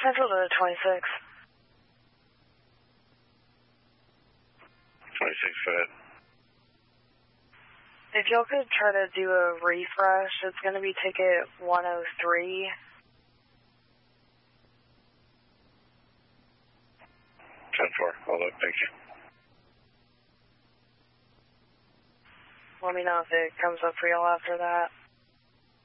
Central to 26. 26 foot. If y'all could try to do a refresh, it's going to be ticket 103. 10-4. Hold up. Thank you. Let me know if it comes up for y'all after that.